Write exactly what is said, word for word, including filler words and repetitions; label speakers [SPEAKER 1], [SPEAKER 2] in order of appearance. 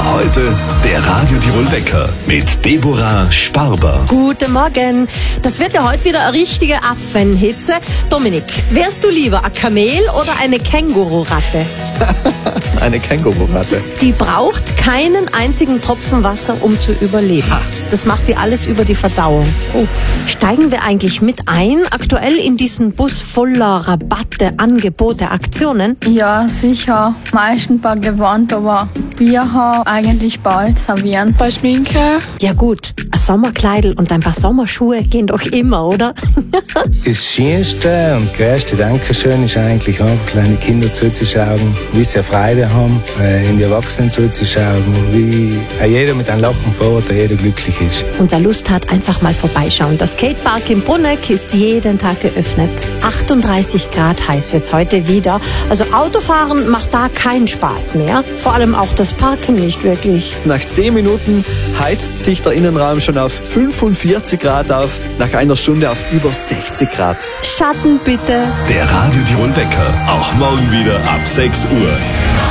[SPEAKER 1] Heute der Radio Tirol Wecker mit Deborah Sparber.
[SPEAKER 2] Guten Morgen. Das wird ja heute wieder eine richtige Affenhitze. Dominik, wärst du lieber ein Kamel oder eine Kängururatte?
[SPEAKER 3] Eine Kängururatte.
[SPEAKER 2] Die braucht keinen einzigen Tropfen Wasser, um zu überleben.
[SPEAKER 3] Ha.
[SPEAKER 2] Das macht die alles über die Verdauung. Oh. Steigen wir eigentlich mit ein, aktuell in diesen Bus voller Rabatte, Angebote, Aktionen?
[SPEAKER 4] Ja, sicher. Meistens bei Gewand, aber wir haben eigentlich bald servieren.
[SPEAKER 5] Bei Schminke?
[SPEAKER 2] Ja gut, ein Sommerkleidel und ein paar Sommerschuhe gehen doch immer, oder?
[SPEAKER 6] Das Schönste und größte Dankeschön ist eigentlich einfach, kleine Kinder zuzuschauen, wie sie Freude haben, äh, in die Erwachsenen zuzuschauen, wie äh, jeder mit einem Lachen fährt, jeder glücklich ist.
[SPEAKER 2] Und wer Lust hat, einfach mal vorbeischauen. Das Skatepark im Brunneck ist jeden Tag geöffnet. achtunddreißig Grad heiß wird's heute wieder. Also Autofahren macht da keinen Spaß mehr. Vor allem auch das Parken nicht wirklich.
[SPEAKER 3] Nach zehn Minuten heizt sich der Innenraum schon auf fünfundvierzig Grad auf, nach einer Stunde auf über sechzig Grad.
[SPEAKER 2] Schatten bitte.
[SPEAKER 1] Der Radio Tirol Wecker, auch morgen wieder ab sechs Uhr.